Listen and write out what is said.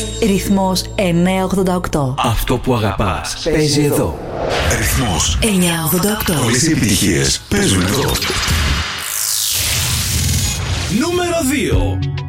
Ρυθμός 988. Αυτό που αγαπάς παίζει εδώ. Ρυθμός 988. Όλες οι επιτυχίες παίζουν εδώ. Νούμερο 2.